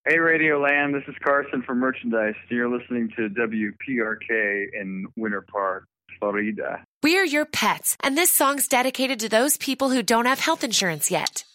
Hey, Radio Land, this is Carson from Merchandise. You're listening to WPRK in Winter Park, Florida. We're your pets, and this song's dedicated to those people who don't have health insurance yet.